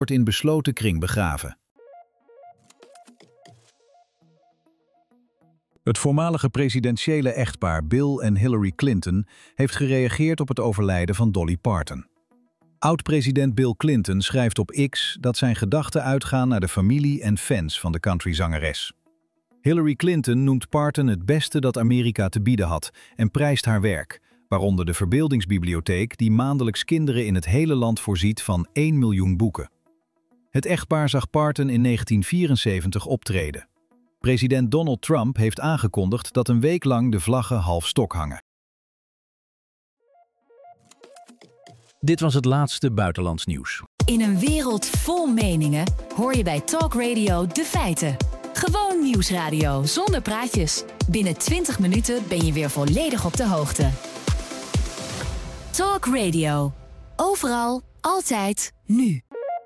wordt in besloten kring begraven. Het voormalige presidentiële echtpaar Bill en Hillary Clinton heeft gereageerd op het overlijden van Dolly Parton. Oud-president Bill Clinton schrijft op X dat zijn gedachten uitgaan naar de familie en fans van de countryzangeres. Hillary Clinton noemt Parton het beste dat Amerika te bieden had en prijst haar werk, waaronder de Verbeeldingsbibliotheek die maandelijks kinderen in het hele land voorziet van 1 miljoen boeken. Het echtpaar zag Parton in 1974 optreden. President Donald Trump heeft aangekondigd dat een week lang de vlaggen half stok hangen. Dit was het laatste buitenlands nieuws. In een wereld vol meningen hoor je bij Talk Radio de feiten. Gewoon nieuwsradio zonder praatjes. Binnen 20 minuten ben je weer volledig op de hoogte. Talk Radio. Overal, altijd, nu.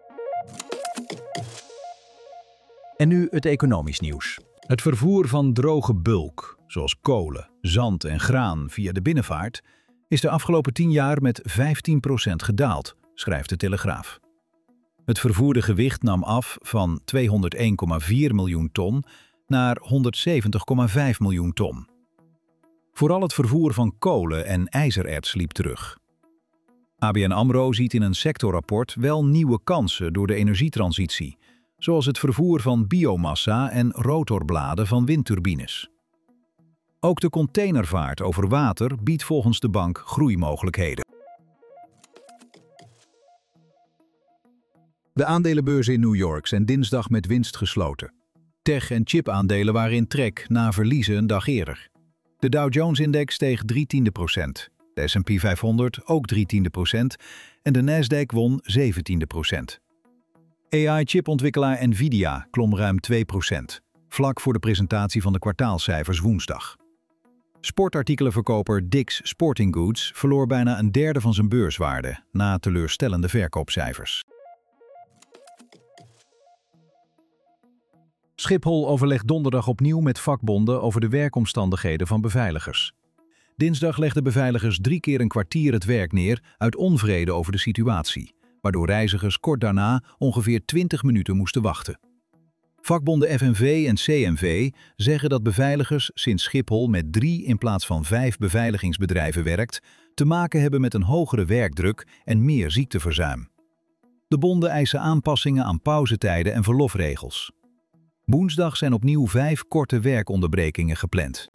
En nu het economisch nieuws. Het vervoer van droge bulk, zoals kolen, zand en graan via de binnenvaart, is de afgelopen 10 jaar met 15% gedaald, schrijft de Telegraaf. Het vervoerde gewicht nam af van 201,4 miljoen ton naar 170,5 miljoen ton. Vooral het vervoer van kolen en ijzererts liep terug. ABN AMRO ziet in een sectorrapport wel nieuwe kansen door de energietransitie, zoals het vervoer van biomassa en rotorbladen van windturbines. Ook de containervaart over water biedt volgens de bank groeimogelijkheden. De aandelenbeurzen in New York zijn dinsdag met winst gesloten. Tech- en chipaandelen waren in trek na verliezen een dag eerder. De Dow Jones-index steeg 0,3%, de S&P 500 ook 0,3% en de Nasdaq won 0,17%. AI-chipontwikkelaar Nvidia klom ruim 2%, vlak voor de presentatie van de kwartaalcijfers woensdag. Sportartikelenverkoper Dick's Sporting Goods verloor bijna een derde van zijn beurswaarde na teleurstellende verkoopcijfers. Schiphol overlegt donderdag opnieuw met vakbonden over de werkomstandigheden van beveiligers. Dinsdag legden beveiligers 3 keer een kwartier het werk neer uit onvrede over de situatie, waardoor reizigers kort daarna ongeveer 20 minuten moesten wachten. Vakbonden FNV en CNV zeggen dat beveiligers sinds Schiphol met 3 in plaats van 5 beveiligingsbedrijven werkt, te maken hebben met een hogere werkdruk en meer ziekteverzuim. De bonden eisen aanpassingen aan pauzetijden en verlofregels. Woensdag zijn opnieuw 5 korte werkonderbrekingen gepland.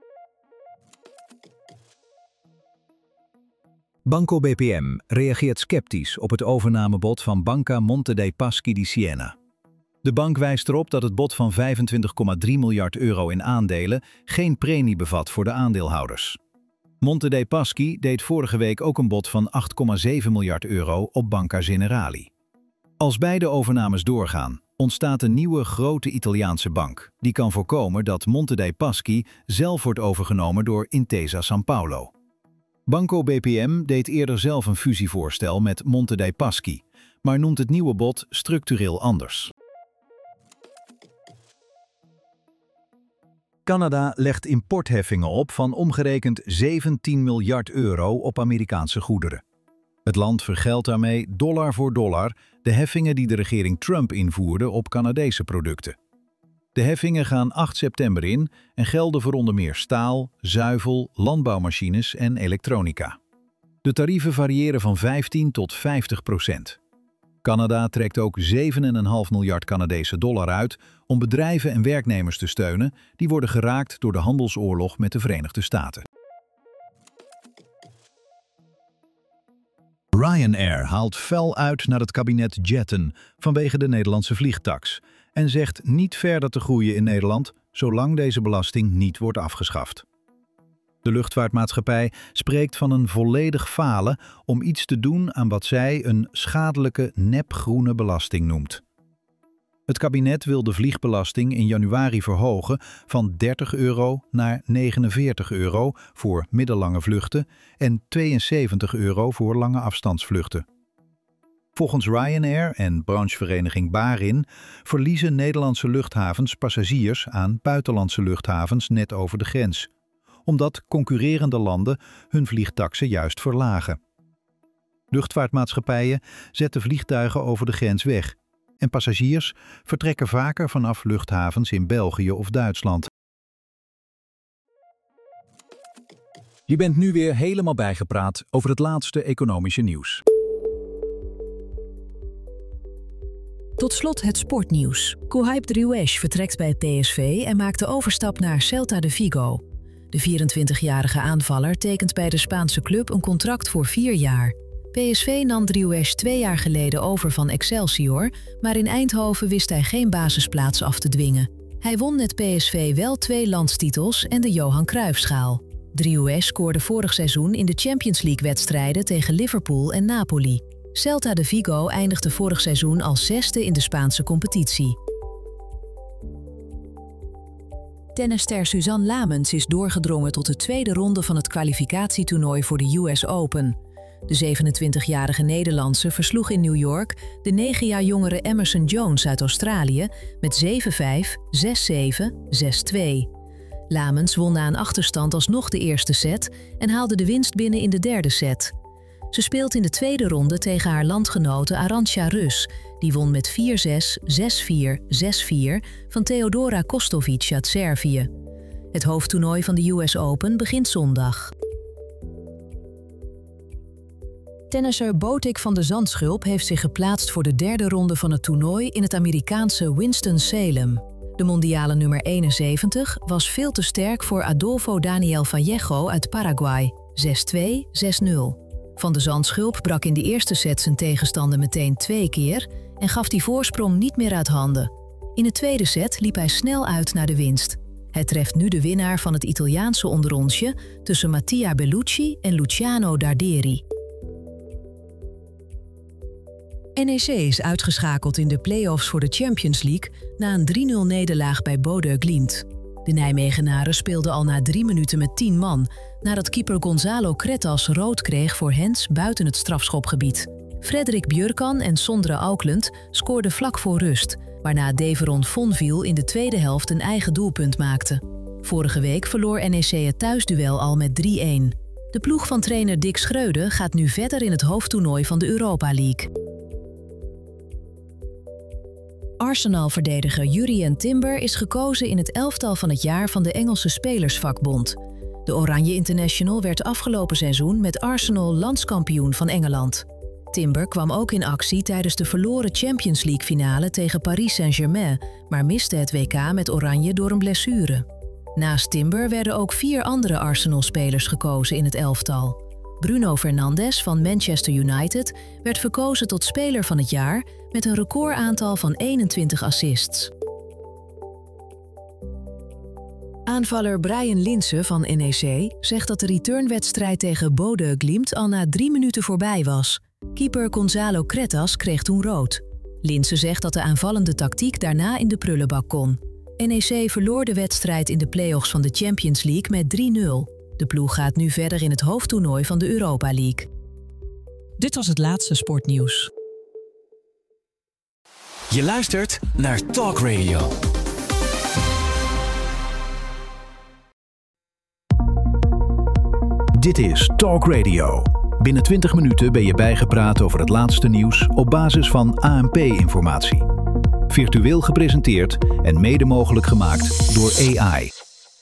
Banco BPM reageert sceptisch op het overnamebod van Banca Monte dei Paschi di Siena. De bank wijst erop dat het bod van 25,3 miljard euro in aandelen geen premie bevat voor de aandeelhouders. Monte dei Paschi deed vorige week ook een bod van 8,7 miljard euro op Banca Generali. Als beide overnames doorgaan, ontstaat een nieuwe grote Italiaanse bank die kan voorkomen dat Monte dei Paschi zelf wordt overgenomen door Intesa Sanpaolo. Banco BPM deed eerder zelf een fusievoorstel met Monte dei Paschi, maar noemt het nieuwe bod structureel anders. Canada legt importheffingen op van omgerekend 17 miljard euro op Amerikaanse goederen. Het land vergeldt daarmee dollar voor dollar de heffingen die de regering Trump invoerde op Canadese producten. De heffingen gaan 8 september in en gelden voor onder meer staal, zuivel, landbouwmachines en elektronica. De tarieven variëren van 15 tot 50%. Canada trekt ook 7,5 miljard Canadese dollar uit om bedrijven en werknemers te steunen die worden geraakt door de handelsoorlog met de Verenigde Staten. Ryanair haalt fel uit naar het kabinet jetten vanwege de Nederlandse vliegtaks en zegt niet verder te groeien in Nederland zolang deze belasting niet wordt afgeschaft. De luchtvaartmaatschappij spreekt van een volledig falen om iets te doen aan wat zij een schadelijke nepgroene belasting noemt. Het kabinet wil de vliegbelasting in januari verhogen van 30 euro naar 49 euro voor middellange vluchten en 72 euro voor lange afstandsvluchten. Volgens Ryanair en branchevereniging Barin verliezen Nederlandse luchthavens passagiers aan buitenlandse luchthavens net over de grens, omdat concurrerende landen hun vliegtaksen juist verlagen. Luchtvaartmaatschappijen zetten vliegtuigen over de grens weg En passagiers vertrekken vaker vanaf luchthavens in België of Duitsland. Je bent nu weer helemaal bijgepraat over het laatste economische nieuws. Tot slot het sportnieuws. Kouaib Driouech vertrekt bij PSV en maakt de overstap naar Celta de Vigo. De 24-jarige aanvaller tekent bij de Spaanse club een contract voor 4 jaar. PSV nam Driouech 2 jaar geleden over van Excelsior, maar in Eindhoven wist hij geen basisplaats af te dwingen. Hij won met PSV wel 2 landstitels en de Johan Cruijffschaal. Driouech scoorde vorig seizoen in de Champions League-wedstrijden tegen Liverpool en Napoli. Celta de Vigo eindigde vorig seizoen als 6e in de Spaanse competitie. Tennisster Suzanne Lamens is doorgedrongen tot de tweede ronde van het kwalificatietoernooi voor de US Open. De 27-jarige Nederlandse versloeg in New York de 9 jaar jongere Emerson Jones uit Australië met 7-5, 6-7, 6-2. Lamens won na een achterstand alsnog de eerste set en haalde de winst binnen in de derde set. Ze speelt in de tweede ronde tegen haar landgenote Arantxa Rus. Die won met 4-6, 6-4, 6-4 van Theodora Kostovic uit Servië. Het hoofdtoernooi van de US Open begint zondag. Tennisser Botic van de Zandschulp heeft zich geplaatst voor de derde ronde van het toernooi in het Amerikaanse Winston-Salem. De mondiale nummer 71 was veel te sterk voor Adolfo Daniel Vallejo uit Paraguay, 6-2, 6-0. Van de Zandschulp brak in de eerste set zijn tegenstander meteen 2 keer en gaf die voorsprong niet meer uit handen. In de tweede set liep hij snel uit naar de winst. Hij treft nu de winnaar van het Italiaanse onderrondje tussen Mattia Bellucci en Luciano Darderi. NEC is uitgeschakeld in de play-offs voor de Champions League na een 3-0 nederlaag bij Bodø Glimt. De Nijmegenaren speelden al na 3 minuten met 10 man, nadat keeper Gonzalo Cretas rood kreeg voor hands buiten het strafschopgebied. Frederik Björkan en Sondre Auckland scoorden vlak voor rust, waarna Deveron Fonville in de tweede helft een eigen doelpunt maakte. Vorige week verloor NEC het thuisduel al met 3-1. De ploeg van trainer Dick Schreuder gaat nu verder in het hoofdtoernooi van de Europa League. Arsenal-verdediger Jurrien Timber is gekozen in het elftal van het jaar van de Engelse Spelersvakbond. De Oranje International werd afgelopen seizoen met Arsenal landskampioen van Engeland. Timber kwam ook in actie tijdens de verloren Champions League-finale tegen Paris Saint-Germain, maar miste het WK met Oranje door een blessure. Naast Timber werden ook 4 andere Arsenal-spelers gekozen in het elftal. Bruno Fernandes van Manchester United werd verkozen tot speler van het jaar met een recordaantal van 21 assists. Aanvaller Brian Linse van NEC zegt dat de returnwedstrijd tegen Bodø Glimt al na 3 minuten voorbij was. Keeper Gonzalo Cretas kreeg toen rood. Linse zegt dat de aanvallende tactiek daarna in de prullenbak kon. NEC verloor de wedstrijd in de play-offs van de Champions League met 3-0. De ploeg gaat nu verder in het hoofdtoernooi van de Europa League. Dit was het laatste sportnieuws. Je luistert naar Talk Radio. Dit is Talk Radio. Binnen 20 minuten ben je bijgepraat over het laatste nieuws op basis van ANP-informatie. Virtueel gepresenteerd en mede mogelijk gemaakt door AI.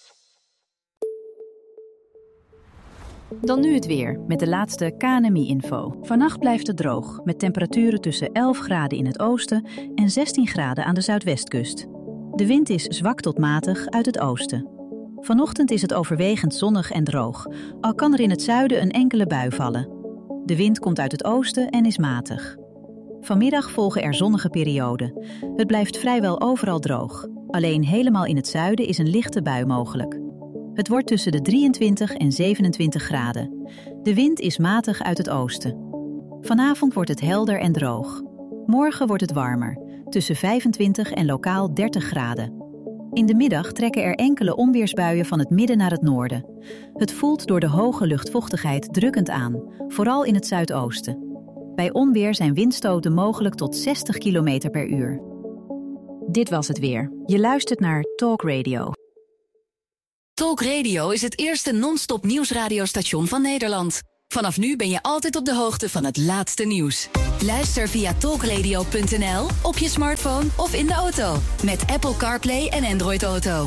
Dan nu het weer, met de laatste KNMI-info. Vannacht blijft het droog, met temperaturen tussen 11 graden in het oosten en 16 graden aan de zuidwestkust. De wind is zwak tot matig uit het oosten. Vanochtend is het overwegend zonnig en droog, al kan er in het zuiden een enkele bui vallen. De wind komt uit het oosten en is matig. Vanmiddag volgen er zonnige perioden. Het blijft vrijwel overal droog. Alleen helemaal in het zuiden is een lichte bui mogelijk. Het wordt tussen de 23 en 27 graden. De wind is matig uit het oosten. Vanavond wordt het helder en droog. Morgen wordt het warmer, tussen 25 en lokaal 30 graden. In de middag trekken er enkele onweersbuien van het midden naar het noorden. Het voelt door de hoge luchtvochtigheid drukkend aan, vooral in het zuidoosten. Bij onweer zijn windstoten mogelijk tot 60 km per uur. Dit was het weer. Je luistert naar Talk Radio. Talk Radio is het eerste non-stop nieuwsradiostation van Nederland. Vanaf nu ben je altijd op de hoogte van het laatste nieuws. Luister via talkradio.nl, op je smartphone of in de auto. Met Apple CarPlay en Android Auto.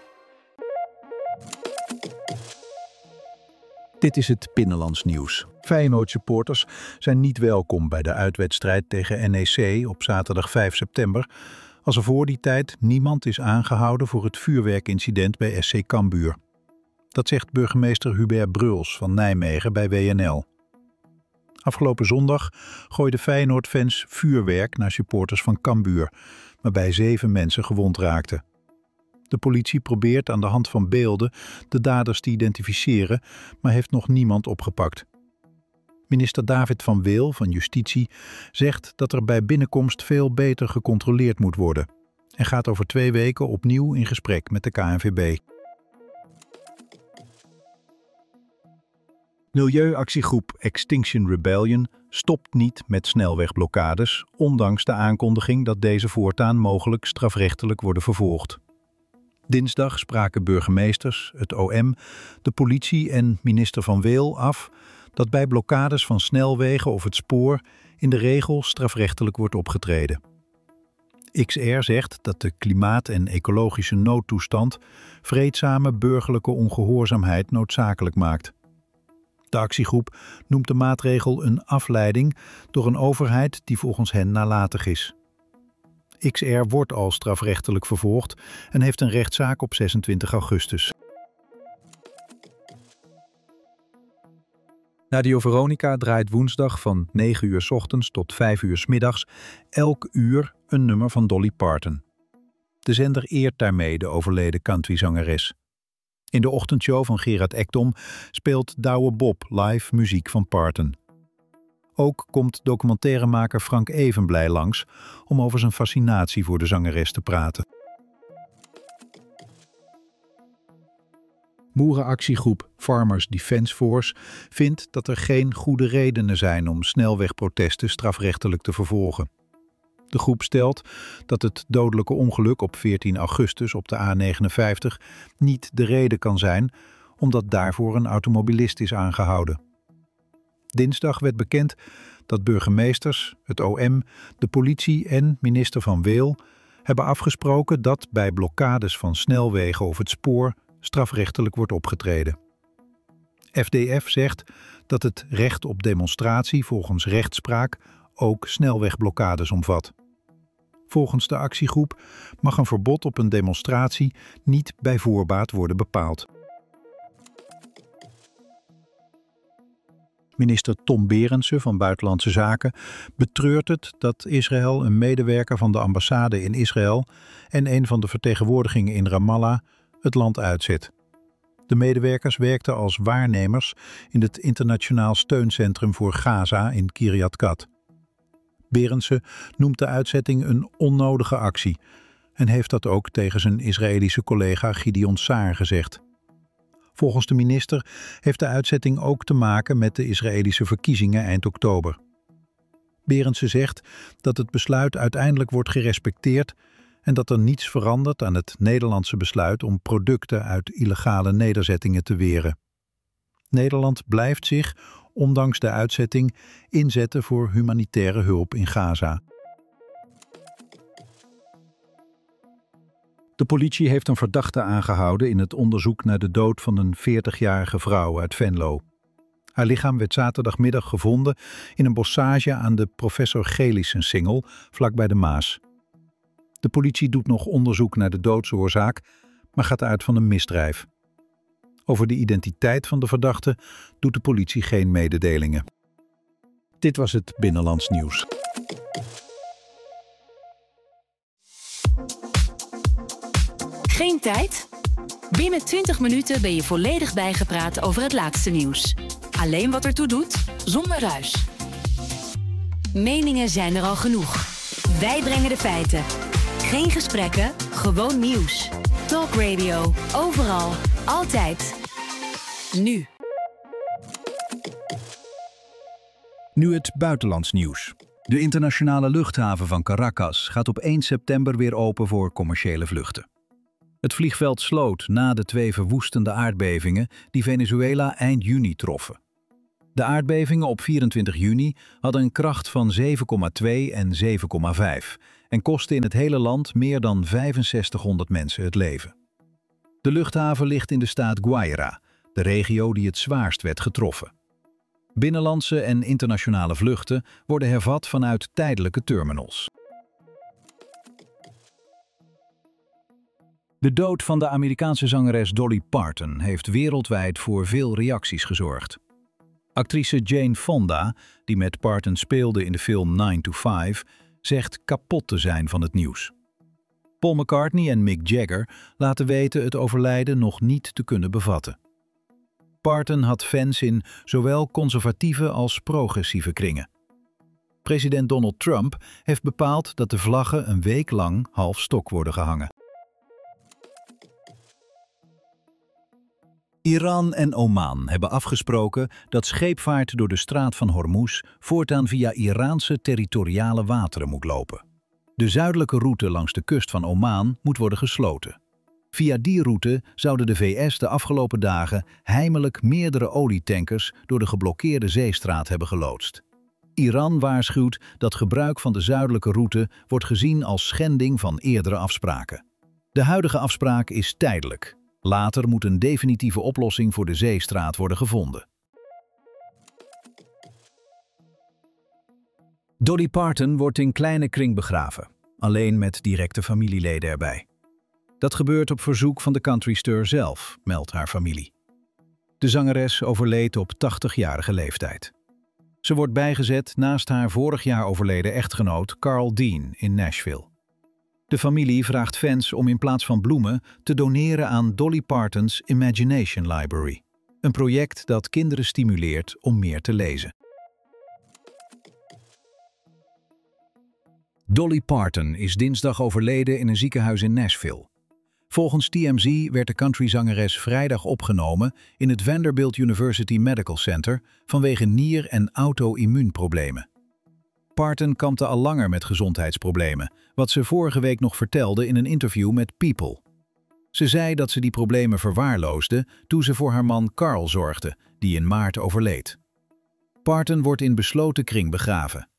Dit is het Binnenlands nieuws. Feyenoord-supporters zijn niet welkom bij de uitwedstrijd tegen NEC op zaterdag 5 september... als er voor die tijd niemand is aangehouden voor het vuurwerkincident bij SC Cambuur. Dat zegt burgemeester Hubert Bruls van Nijmegen bij WNL. Afgelopen zondag gooiden Feyenoord-fans vuurwerk naar supporters van Cambuur, waarbij 7 mensen gewond raakten. De politie probeert aan de hand van beelden de daders te identificeren, maar heeft nog niemand opgepakt. Minister David van Weel van Justitie zegt dat er bij binnenkomst veel beter gecontroleerd moet worden en gaat over 2 weken opnieuw in gesprek met de KNVB. Milieuactiegroep Extinction Rebellion stopt niet met snelwegblokkades, ondanks de aankondiging dat deze voortaan mogelijk strafrechtelijk worden vervolgd. Dinsdag spraken burgemeesters, het OM, de politie en minister Van Weel af dat bij blokkades van snelwegen of het spoor in de regel strafrechtelijk wordt opgetreden. XR zegt dat de klimaat- en ecologische noodtoestand vreedzame burgerlijke ongehoorzaamheid noodzakelijk maakt. De actiegroep noemt de maatregel een afleiding door een overheid die volgens hen nalatig is. XR wordt al strafrechtelijk vervolgd en heeft een rechtszaak op 26 augustus. Radio Veronica draait woensdag van 9 uur 's ochtends tot 5 uur 's middags elk uur een nummer van Dolly Parton. De zender eert daarmee de overleden countryzangeres. In de ochtendshow van Gerard Ekdom speelt Douwe Bob live muziek van Parton. Ook komt documentairemaker Frank Evenblij langs om over zijn fascinatie voor de zangeres te praten. Boerenactiegroep Farmers Defence Force vindt dat er geen goede redenen zijn om snelwegprotesten strafrechtelijk te vervolgen. De groep stelt dat het dodelijke ongeluk op 14 augustus op de A59 niet de reden kan zijn, omdat daarvoor een automobilist is aangehouden. Dinsdag werd bekend dat burgemeesters, het OM, de politie en minister Van Weel hebben afgesproken dat bij blokkades van snelwegen of het spoor strafrechtelijk wordt opgetreden. FDF zegt dat het recht op demonstratie volgens rechtspraak ook snelwegblokkades omvat. Volgens de actiegroep mag een verbod op een demonstratie niet bij voorbaat worden bepaald. Minister Tom Berendsen van Buitenlandse Zaken betreurt het dat Israël een medewerker van de ambassade in Israël en een van de vertegenwoordigingen in Ramallah het land uitzet. De medewerkers werkten als waarnemers in het Internationaal Steuncentrum voor Gaza in Kiryat Gat. Berendsen noemt de uitzetting een onnodige actie en heeft dat ook tegen zijn Israëlische collega Gideon Saar gezegd. Volgens de minister heeft de uitzetting ook te maken met de Israëlische verkiezingen eind oktober. Berendsen zegt dat het besluit uiteindelijk wordt gerespecteerd en dat er niets verandert aan het Nederlandse besluit om producten uit illegale nederzettingen te weren. Nederland blijft zich, ondanks de uitzetting, inzetten voor humanitaire hulp in Gaza. De politie heeft een verdachte aangehouden in het onderzoek naar de dood van een 40-jarige vrouw uit Venlo. Haar lichaam werd zaterdagmiddag gevonden in een bossage aan de Professor Gelissensingel, vlakbij de Maas. De politie doet nog onderzoek naar de doodsoorzaak, maar gaat uit van een misdrijf. Over de identiteit van de verdachte doet de politie geen mededelingen. Dit was het Binnenlands nieuws. Geen tijd? Binnen 20 minuten ben je volledig bijgepraat over het laatste nieuws. Alleen wat ertoe doet, zonder ruis. Meningen zijn er al genoeg. Wij brengen de feiten. Geen gesprekken, gewoon nieuws. Talk Radio, overal, altijd. Nu. Nu het buitenlands nieuws. De internationale luchthaven van Caracas gaat op 1 september weer open voor commerciële vluchten. Het vliegveld sloot na de 2 verwoestende aardbevingen die Venezuela eind juni troffen. De aardbevingen op 24 juni hadden een kracht van 7,2 en 7,5 en kostten in het hele land meer dan 6500 mensen het leven. De luchthaven ligt in de staat Guairá, de regio die het zwaarst werd getroffen. Binnenlandse en internationale vluchten worden hervat vanuit tijdelijke terminals. De dood van de Amerikaanse zangeres Dolly Parton heeft wereldwijd voor veel reacties gezorgd. Actrice Jane Fonda, die met Parton speelde in de film 9 to 5, zegt kapot te zijn van het nieuws. Paul McCartney en Mick Jagger laten weten het overlijden nog niet te kunnen bevatten. Parton had fans in zowel conservatieve als progressieve kringen. President Donald Trump heeft bepaald dat de vlaggen een week lang half stok worden gehangen. Iran en Oman hebben afgesproken dat scheepvaart door de straat van Hormuz voortaan via Iraanse territoriale wateren moet lopen. De zuidelijke route langs de kust van Oman moet worden gesloten. Via die route zouden de VS de afgelopen dagen heimelijk meerdere olietankers door de geblokkeerde zeestraat hebben geloodst. Iran waarschuwt dat gebruik van de zuidelijke route wordt gezien als schending van eerdere afspraken. De huidige afspraak is tijdelijk. Later moet een definitieve oplossing voor de zeestraat worden gevonden. Dolly Parton wordt in kleine kring begraven, alleen met directe familieleden erbij. Dat gebeurt op verzoek van de countryster zelf, meldt haar familie. De zangeres overleed op 80-jarige leeftijd. Ze wordt bijgezet naast haar vorig jaar overleden echtgenoot Carl Dean in Nashville. De familie vraagt fans om in plaats van bloemen te doneren aan Dolly Parton's Imagination Library, een project dat kinderen stimuleert om meer te lezen. Dolly Parton is dinsdag overleden in een ziekenhuis in Nashville. Volgens TMZ werd de countryzangeres vrijdag opgenomen in het Vanderbilt University Medical Center vanwege nier- en auto-immuunproblemen. Parton kampte al langer met gezondheidsproblemen, wat ze vorige week nog vertelde in een interview met People. Ze zei dat ze die problemen verwaarloosde toen ze voor haar man Carl zorgde, die in maart overleed. Parton wordt in besloten kring begraven.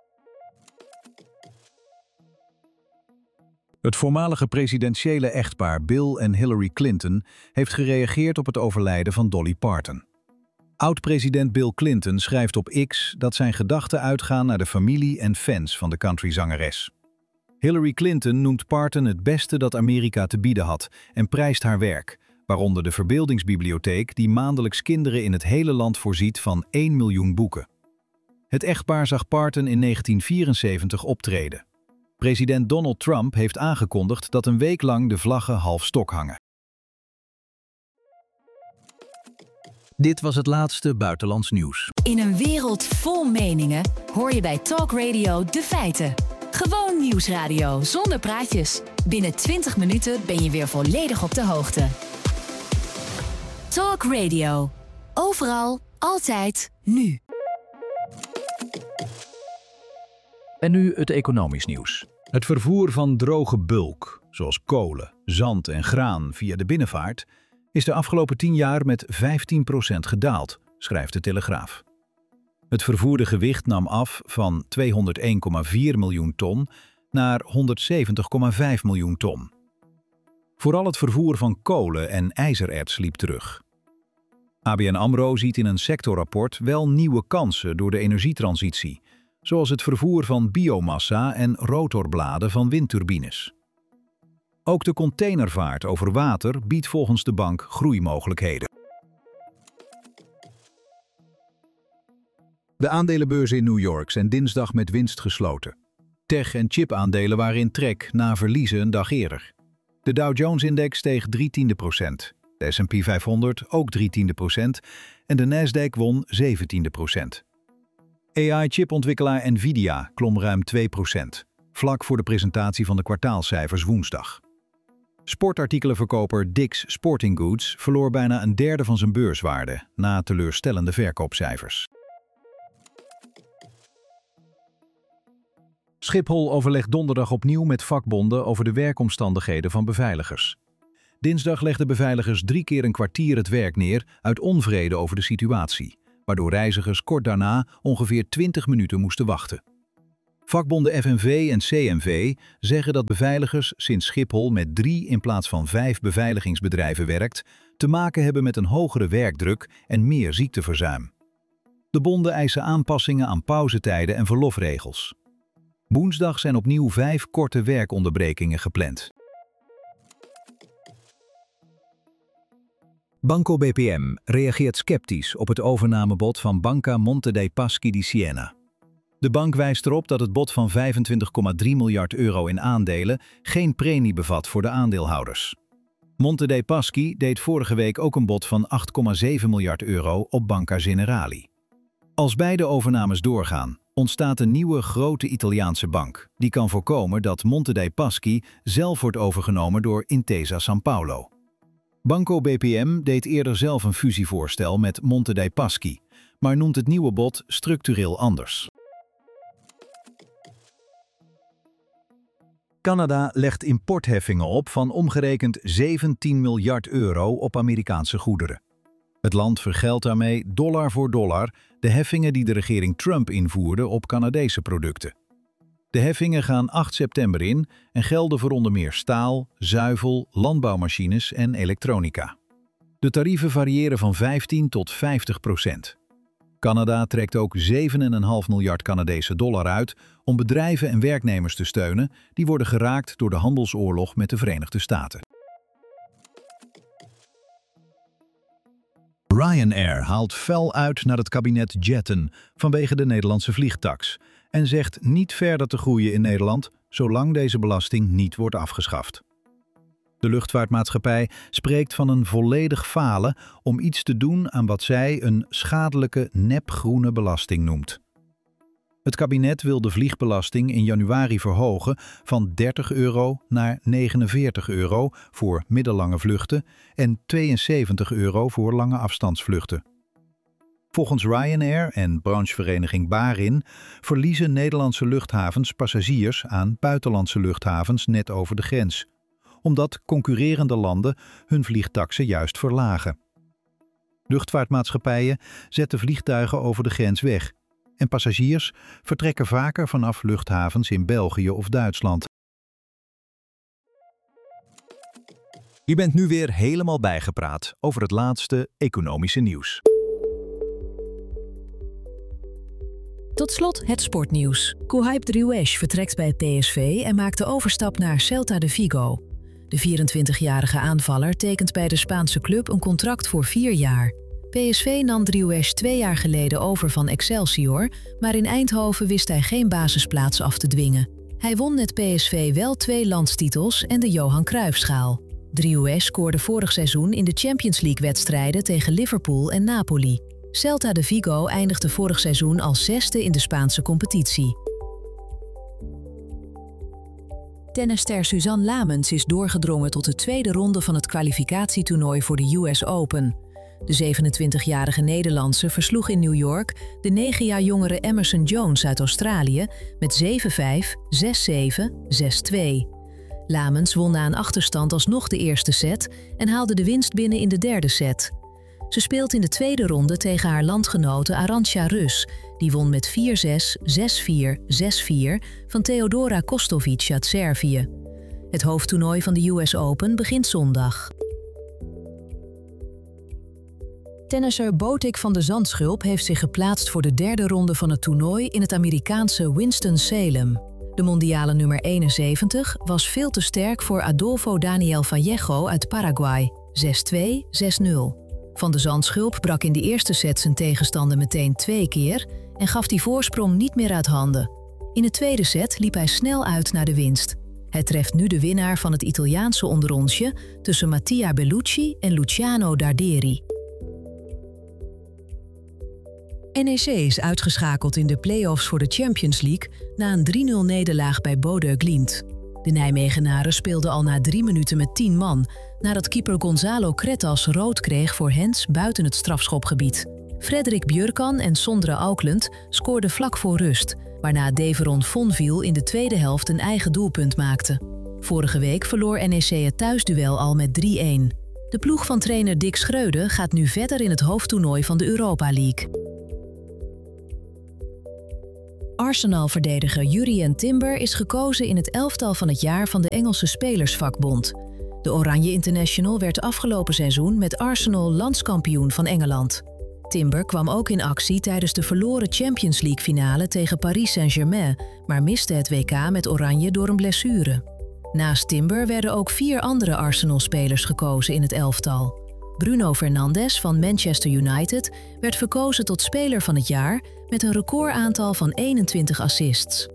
Het voormalige presidentiële echtpaar Bill en Hillary Clinton heeft gereageerd op het overlijden van Dolly Parton. Oud-president Bill Clinton schrijft op X dat zijn gedachten uitgaan naar de familie en fans van de countryzangeres. Hillary Clinton noemt Parton het beste dat Amerika te bieden had en prijst haar werk, waaronder de Verbeeldingsbibliotheek die maandelijks kinderen in het hele land voorziet van 1 miljoen boeken. Het echtpaar zag Parton in 1974 optreden. President Donald Trump heeft aangekondigd dat een week lang de vlaggen half stok hangen. Dit was het laatste buitenlands nieuws. In een wereld vol meningen hoor je bij Talk Radio de feiten. Gewoon nieuwsradio zonder praatjes. Binnen 20 minuten ben je weer volledig op de hoogte. Talk Radio. Overal, altijd, nu. En nu het economisch nieuws. Het vervoer van droge bulk, zoals kolen, zand en graan via de binnenvaart, is de afgelopen 10 jaar met 15% gedaald, schrijft de Telegraaf. Het vervoerde gewicht nam af van 201,4 miljoen ton naar 170,5 miljoen ton. Vooral het vervoer van kolen en ijzererts liep terug. ABN AMRO ziet in een sectorrapport wel nieuwe kansen door de energietransitie, zoals het vervoer van biomassa en rotorbladen van windturbines. Ook de containervaart over water biedt volgens de bank groeimogelijkheden. De aandelenbeurzen in New York zijn dinsdag met winst gesloten. Tech- en chipaandelen waren in trek na verliezen een dag eerder. De Dow Jones-index steeg 0,3%, de S&P 500 ook 0,3% en de Nasdaq won 17%. AI-chipontwikkelaar Nvidia klom ruim 2%, vlak voor de presentatie van de kwartaalcijfers woensdag. Sportartikelenverkoper Dick's Sporting Goods verloor bijna een derde van zijn beurswaarde na teleurstellende verkoopcijfers. Schiphol overlegt donderdag opnieuw met vakbonden over de werkomstandigheden van beveiligers. Dinsdag legden beveiligers 3 keer een kwartier het werk neer uit onvrede over de situatie, waardoor reizigers kort daarna ongeveer 20 minuten moesten wachten. Vakbonden FNV en CNV zeggen dat beveiligers sinds Schiphol met 3 in plaats van 5 beveiligingsbedrijven werkt, te maken hebben met een hogere werkdruk en meer ziekteverzuim. De bonden eisen aanpassingen aan pauzetijden en verlofregels. Woensdag zijn opnieuw 5 korte werkonderbrekingen gepland. Banco BPM reageert sceptisch op het overnamebod van Banca Monte dei Paschi di Siena. De bank wijst erop dat het bod van 25,3 miljard euro in aandelen geen premie bevat voor de aandeelhouders. Monte dei Paschi deed vorige week ook een bod van 8,7 miljard euro op Banca Generali. Als beide overnames doorgaan, ontstaat een nieuwe grote Italiaanse bank die kan voorkomen dat Monte dei Paschi zelf wordt overgenomen door Intesa Sanpaolo. Banco BPM deed eerder zelf een fusievoorstel met Monte dei Paschi, maar noemt het nieuwe bod structureel anders. Canada legt importheffingen op van omgerekend 17 miljard euro op Amerikaanse goederen. Het land vergeldt daarmee dollar voor dollar de heffingen die de regering Trump invoerde op Canadese producten. De heffingen gaan 8 september in en gelden voor onder meer staal, zuivel, landbouwmachines en elektronica. De tarieven variëren van 15 tot 50%. Canada trekt ook 7,5 miljard Canadese dollar uit om bedrijven en werknemers te steunen die worden geraakt door de handelsoorlog met de Verenigde Staten. Ryanair haalt fel uit naar het kabinet Jetten vanwege de Nederlandse vliegtaks en zegt niet verder te groeien in Nederland zolang deze belasting niet wordt afgeschaft. De luchtvaartmaatschappij spreekt van een volledig falen om iets te doen aan wat zij een schadelijke nepgroene belasting noemt. Het kabinet wil de vliegbelasting in januari verhogen van 30 euro naar 49 euro voor middellange vluchten en 72 euro voor lange afstandsvluchten. Volgens Ryanair en branchevereniging Barin verliezen Nederlandse luchthavens passagiers aan buitenlandse luchthavens net over de grens, omdat concurrerende landen hun vliegtaksen juist verlagen. Luchtvaartmaatschappijen zetten vliegtuigen over de grens weg en passagiers vertrekken vaker vanaf luchthavens in België of Duitsland. Je bent nu weer helemaal bijgepraat over het laatste economische nieuws. Tot slot het sportnieuws. Kuhaib Driouech vertrekt bij PSV en maakt de overstap naar Celta de Vigo. De 24-jarige aanvaller tekent bij de Spaanse club een contract voor 4 jaar. PSV nam Driouech 2 jaar geleden over van Excelsior, maar in Eindhoven wist hij geen basisplaats af te dwingen. Hij won met PSV wel 2 landstitels en de Johan Cruijffschaal. Driouech scoorde vorig seizoen in de Champions League-wedstrijden tegen Liverpool en Napoli. Celta de Vigo eindigde vorig seizoen als 6e in de Spaanse competitie. Tennisster Suzanne Lamens is doorgedrongen tot de tweede ronde van het kwalificatietoernooi voor de US Open. De 27-jarige Nederlandse versloeg in New York de 9 jaar jongere Emerson Jones uit Australië met 7-5, 6-7, 6-2. Lamens won na een achterstand alsnog de eerste set en haalde de winst binnen in de derde set. Ze speelt in de tweede ronde tegen haar landgenote Arantxa Rus. Die won met 4-6, 6-4, 6-4 van Theodora Kostovic uit Servië. Het hoofdtoernooi van de US Open begint zondag. Tennisser Botic van de Zandschulp heeft zich geplaatst voor de derde ronde van het toernooi in het Amerikaanse Winston-Salem. De mondiale nummer 71 was veel te sterk voor Adolfo Daniel Vallejo uit Paraguay, 6-2, 6-0. Van de Zandschulp brak in de eerste set zijn tegenstander meteen 2 keer en gaf die voorsprong niet meer uit handen. In de tweede set liep hij snel uit naar de winst. Hij treft nu de winnaar van het Italiaanse onderrondje tussen Mattia Bellucci en Luciano Darderi. NEC is uitgeschakeld in de play-offs voor de Champions League na een 3-0 nederlaag bij Bodø Glimt. De Nijmegenaren speelden al na 3 minuten met 10 man, nadat keeper Gonzalo Cretas rood kreeg voor hands buiten het strafschopgebied. Frederik Björkan en Sondre Auckland scoorden vlak voor rust, waarna Deveron Fonville in de tweede helft een eigen doelpunt maakte. Vorige week verloor NEC het thuisduel al met 3-1. De ploeg van trainer Dick Schreuder gaat nu verder in het hoofdtoernooi van de Europa League. Arsenal-verdediger Jurrien Timber is gekozen in het elftal van het jaar van de Engelse Spelersvakbond. De Oranje International werd afgelopen seizoen met Arsenal landskampioen van Engeland. Timber kwam ook in actie tijdens de verloren Champions League-finale tegen Paris Saint-Germain, maar miste het WK met Oranje door een blessure. Naast Timber werden ook 4 andere Arsenal-spelers gekozen in het elftal. Bruno Fernandes van Manchester United werd verkozen tot speler van het jaar met een recordaantal van 21 assists.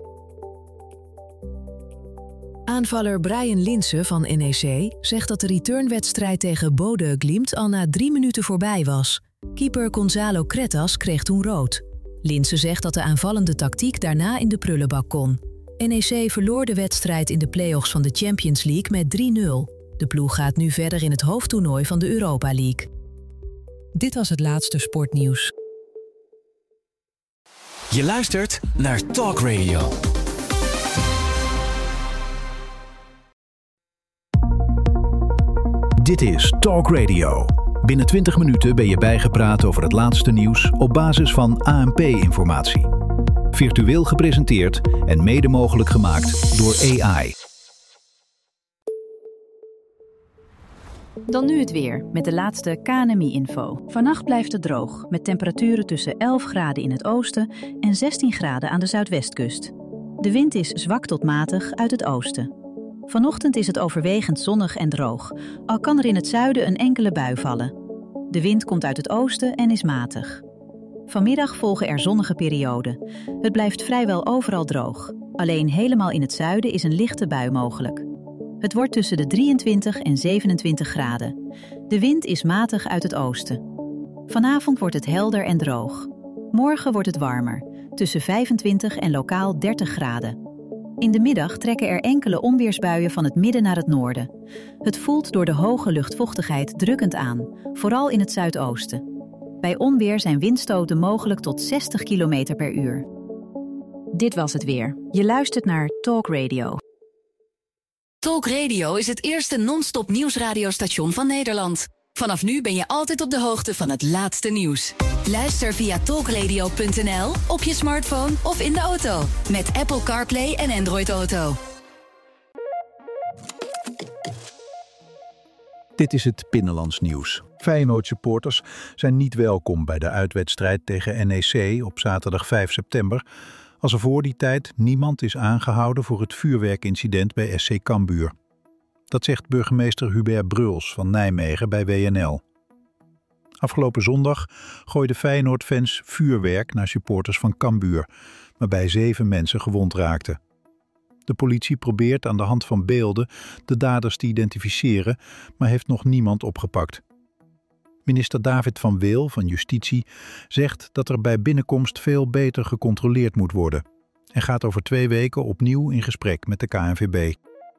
Aanvaller Brian Linse van NEC zegt dat de returnwedstrijd tegen Bodø Glimt al na 3 minuten voorbij was. Keeper Gonzalo Cretas kreeg toen rood. Linse zegt dat de aanvallende tactiek daarna in de prullenbak kon. NEC verloor de wedstrijd in de play-offs van de Champions League met 3-0. De ploeg gaat nu verder in het hoofdtoernooi van de Europa League. Dit was het laatste sportnieuws. Je luistert naar Talk Radio. Dit is Talk Radio. Binnen 20 minuten ben je bijgepraat over het laatste nieuws op basis van ANP-informatie. Virtueel gepresenteerd en mede mogelijk gemaakt door AI. Dan nu het weer, met de laatste KNMI-info. Vannacht blijft het droog, met temperaturen tussen 11 graden in het oosten en 16 graden aan de zuidwestkust. De wind is zwak tot matig uit het oosten. Vanochtend is het overwegend zonnig en droog, al kan er in het zuiden een enkele bui vallen. De wind komt uit het oosten en is matig. Vanmiddag volgen er zonnige perioden. Het blijft vrijwel overal droog. Alleen helemaal in het zuiden is een lichte bui mogelijk. Het wordt tussen de 23 en 27 graden. De wind is matig uit het oosten. Vanavond wordt het helder en droog. Morgen wordt het warmer, tussen 25 en lokaal 30 graden. In de middag trekken er enkele onweersbuien van het midden naar het noorden. Het voelt door de hoge luchtvochtigheid drukkend aan, vooral in het zuidoosten. Bij onweer zijn windstoten mogelijk tot 60 km per uur. Dit was het weer. Je luistert naar Talk Radio. Talk Radio is het eerste non-stop nieuwsradiostation van Nederland. Vanaf nu ben je altijd op de hoogte van het laatste nieuws. Luister via talkradio.nl, op je smartphone of in de auto. Met Apple CarPlay en Android Auto. Dit is het Binnenlands nieuws. Feyenoord-supporters zijn niet welkom bij de uitwedstrijd tegen NEC op zaterdag 5 september... als er voor die tijd niemand is aangehouden voor het vuurwerkincident bij SC Cambuur. Dat zegt burgemeester Hubert Bruls van Nijmegen bij WNL. Afgelopen zondag gooiden Feyenoord-fans vuurwerk naar supporters van Cambuur, waarbij 7 mensen gewond raakten. De politie probeert aan de hand van beelden de daders te identificeren, maar heeft nog niemand opgepakt. Minister David van Weel van Justitie zegt dat er bij binnenkomst veel beter gecontroleerd moet worden en gaat over 2 weken opnieuw in gesprek met de KNVB.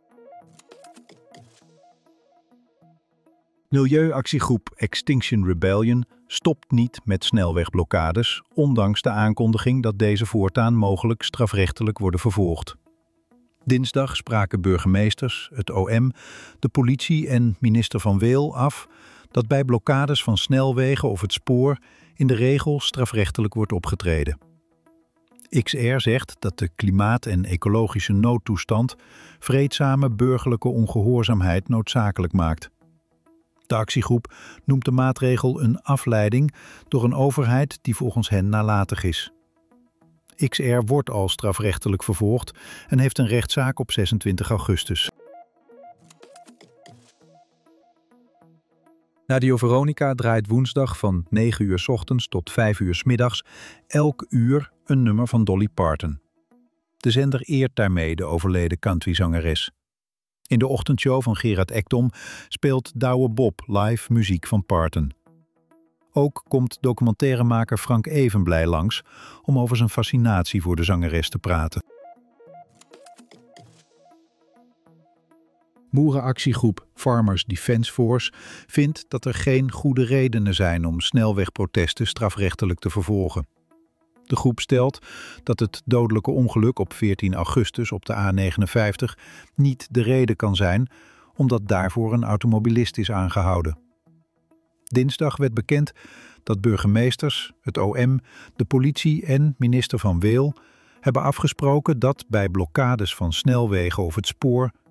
Milieuactiegroep Extinction Rebellion stopt niet met snelwegblokkades, ondanks de aankondiging dat deze voortaan mogelijk strafrechtelijk worden vervolgd. Dinsdag spraken burgemeesters, het OM, de politie en minister Van Weel af dat bij blokkades van snelwegen of het spoor in de regel strafrechtelijk wordt opgetreden. XR zegt dat de klimaat- en ecologische noodtoestand vreedzame burgerlijke ongehoorzaamheid noodzakelijk maakt. De actiegroep noemt de maatregel een afleiding door een overheid die volgens hen nalatig is. XR wordt al strafrechtelijk vervolgd en heeft een rechtszaak op 26 augustus. Radio Veronica draait woensdag van 9 uur 's ochtends tot 5 uur 's middags elk uur een nummer van Dolly Parton. De zender eert daarmee de overleden countryzangeres. In de ochtendshow van Gerard Ekdom speelt Douwe Bob live muziek van Parton. Ook komt documentairemaker Frank Evenblij langs om over zijn fascinatie voor de zangeres te praten. Boerenactiegroep Farmers Defence Force vindt dat er geen goede redenen zijn om snelwegprotesten strafrechtelijk te vervolgen. De groep stelt dat het dodelijke ongeluk op 14 augustus op de A59 niet de reden kan zijn, omdat daarvoor een automobilist is aangehouden. Dinsdag werd bekend dat burgemeesters, het OM, de politie en minister Van Weel hebben afgesproken dat bij blokkades van snelwegen of het spoor